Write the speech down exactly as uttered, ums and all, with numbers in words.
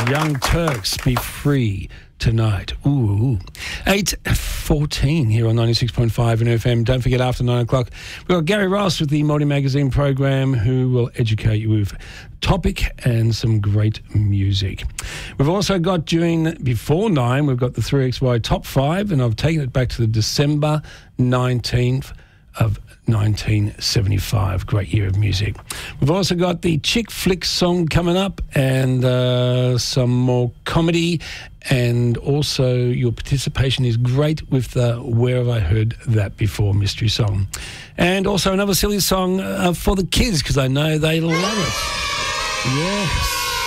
Young Turks, Be Free Tonight. Ooh. eight fourteen here on ninety-six point five in F M. Don't forget, after nine o'clock, we've got Gary Ross with the Māori Magazine program, who will educate you with topic and some great music. We've also got, during before nine, we've got the three X Y Top five, and I've taken it back to the December nineteenth of nineteen seventy-five. Great year of music. We've also got the Chick Flick song coming up, and uh, some more comedy, and also your participation is great with the Where Have I Heard That Before mystery song. And also another silly song uh, for the kids, because I know they love it. Yes.